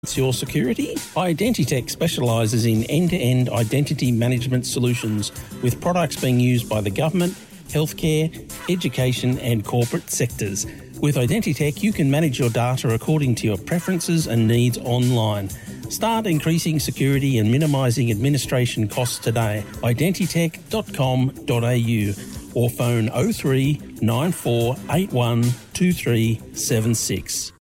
It's your security? Identitech specialises in end-to-end identity management solutions with products being used by the government, healthcare, education and corporate sectors. With Identitech, you can manage your data according to your preferences and needs online. Start increasing security and minimising administration costs today. Identitech.com.au or phone 03 9481 2376.